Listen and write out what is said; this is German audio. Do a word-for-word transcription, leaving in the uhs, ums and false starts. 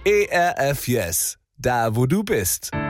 E R F Yes, da wo du bist.